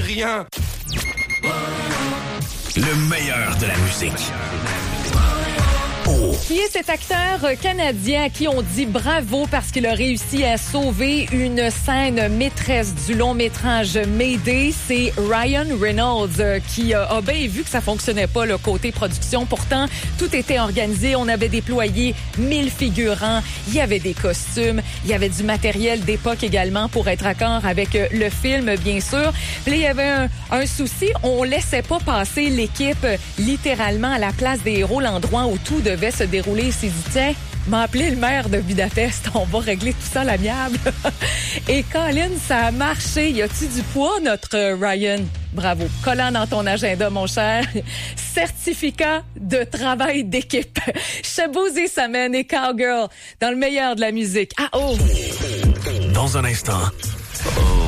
rien. Le meilleur de la musique. Qui est cet acteur canadien à qui on dit bravo parce qu'il a réussi à sauver une scène maîtresse du long métrage Mayday? C'est Ryan Reynolds qui a bien vu que ça fonctionnait pas le côté production. Pourtant, tout était organisé. On avait déployé 1000 figurants. Il y avait des costumes. Il y avait du matériel d'époque également pour être accord avec le film, bien sûr. Puis là, il y avait un souci. On laissait pas passer l'équipe littéralement à la place des héros, l'endroit où tout devait se dérouler. Il s'est dit, tiens, m'a appelé le maire de Budapest, on va régler tout ça à l'amiable. Et Colin, ça a marché. Y a-tu du poids, notre Ryan? Bravo. Collant dans ton agenda, mon cher. Certificat de travail d'équipe. Shaboozey Samman et Cowgirl dans le meilleur de la musique. Ah oh! Dans un instant,